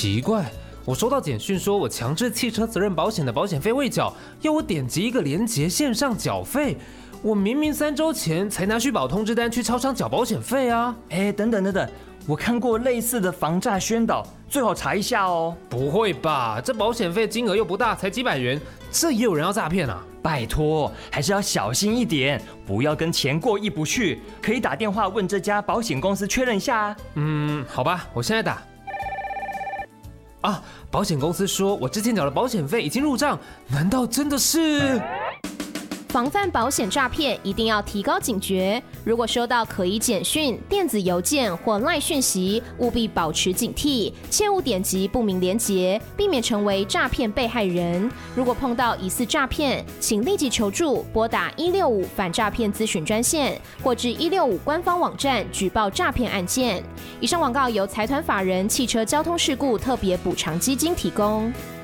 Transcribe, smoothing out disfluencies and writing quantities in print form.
奇怪，我收到简讯说我强制汽车责任保险的保险费未缴，要我点击一个连结线上缴费。我明明3周前才拿续保通知单去超商缴保险费啊！ 等，我看过类似的防诈宣导，最好查一下哦。 不会吧？这保险费金额又不大，才几百元，这也有人要诈骗啊？ 拜托，还是要小心一点，不要跟钱过意不去。可以打电话问这家保险公司确认一下啊。 好吧，我现在打。啊，保险公司说我之前缴的保险费已经入账，难道真的是？ 防范保险诈骗，一定要提高警觉。如果收到可疑简讯、电子邮件或LINE讯息，务必保持警惕，切勿点击不明连结，避免成为诈骗被害人。如果碰到疑似诈骗，请立即求助，拨打165反诈骗咨询专线，或至165官方网站举报诈骗案件。以上广告由财团法人汽车交通事故特别补偿基金提供。